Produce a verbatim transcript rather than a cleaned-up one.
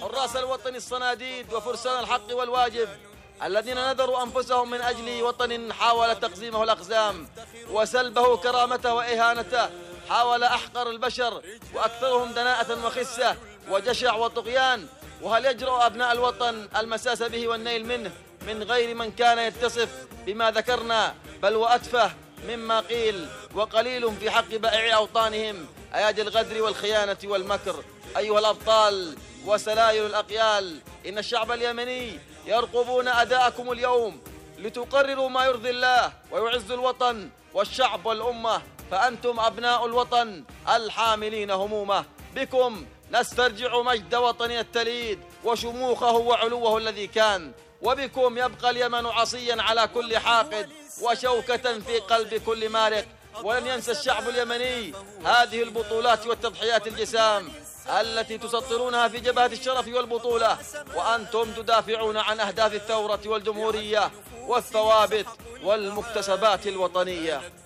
حراس الوطن الصناديد وفرسان الحق والواجب الذين نذروا أنفسهم من أجل وطن حاول تقزيمه الأقزام وسلبه كرامته وإهانته، حاول أحقر البشر وأكثرهم دناءة وخسة وجشع وطغيان. وهل يجرؤ أبناء الوطن المساس به والنيل منه من غير من كان يتصف بما ذكرنا، بل وأتفه مما قيل، وقليل في حق بائعي أوطانهم أيادي الغدر والخيانة والمكر. أيها الأبطال وسلايل الأقيال، إن الشعب اليمني يرقبون أداءكم اليوم لتقرروا ما يرضي الله ويعز الوطن والشعب والأمة، فأنتم أبناء الوطن الحاملين همومه. بكم نسترجع مجد وطننا التليد وشموخه وعلوه الذي كان، وبكم يبقى اليمن عصيا على كل حاقد وشوكة في قلب كل مارق. ولن ينسى الشعب اليمني هذه البطولات والتضحيات الجسام التي تسطرونها في جبهة الشرف والبطولة، وأنتم تدافعون عن أهداف الثورة والجمهورية والثوابت والمكتسبات الوطنية.